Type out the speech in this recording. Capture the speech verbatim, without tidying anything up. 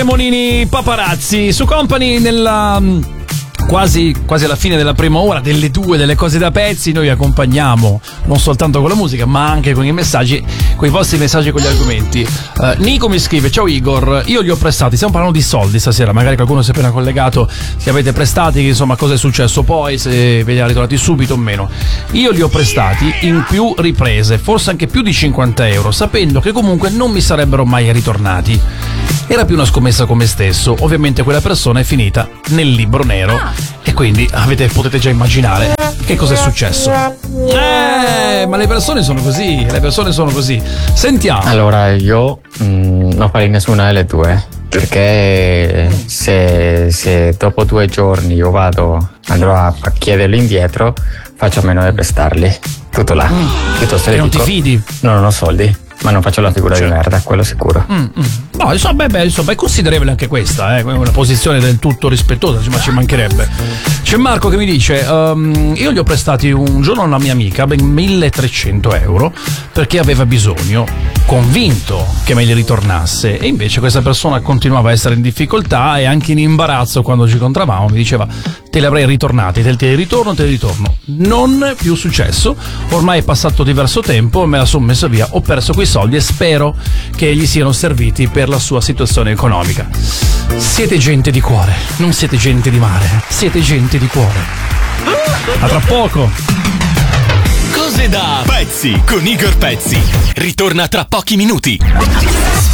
Monini Paparazzi su Company nella quasi, quasi alla fine della prima ora delle due delle cose da pezzi. Noi vi accompagniamo non soltanto con la musica ma anche con i messaggi, con i vostri messaggi, con gli argomenti. uh, Nico mi scrive: ciao Igor, io li ho prestati, stiamo parlando di soldi stasera, magari qualcuno si è appena collegato, se avete prestati, insomma cosa è successo poi, se ve li ha ritornati subito o meno. Io li ho prestati in più riprese, forse anche più di cinquanta euro, sapendo che comunque non mi sarebbero mai ritornati. Era più una scommessa con me stesso. Ovviamente quella persona è finita nel libro nero e quindi avete, potete già immaginare che cosa è successo. Eh, ma le persone sono così, le persone sono così. Sentiamo. Allora io mh, non farei nessuna delle due, perché se, se dopo due giorni io vado, andrò a, a chiederli indietro, faccio a meno di prestarli. Tutto là. Mm. Piuttosto E le non dico, ti fidi? No, non ho soldi. Ma non faccio la figura Cioè. di merda, quello sicuro. Mm, mm. No, insomma, beh, beh, insomma, è considerevole anche questa, eh, una posizione del tutto rispettosa, ma ci mancherebbe. C'è Marco che mi dice: um, io gli ho prestati un giorno a una mia amica ben milletrecento euro perché aveva bisogno, convinto che me li ritornasse, e invece questa persona continuava a essere in difficoltà e anche in imbarazzo. Quando ci incontravamo mi diceva: te li avrei ritornati, te li ritorno, te li ritorno. Non più successo, ormai è passato diverso tempo, me la sono messa via, ho perso quei soldi e spero che gli siano serviti per la sua situazione economica. Siete gente di cuore, non siete gente di mare, siete gente di cuore. A tra poco. Cose da pezzi con Igor Pezzi. Ritorna tra pochi minuti.